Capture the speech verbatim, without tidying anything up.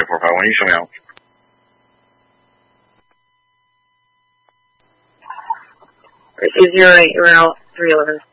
four five one. You show me out. two zero eight, Route three eleven.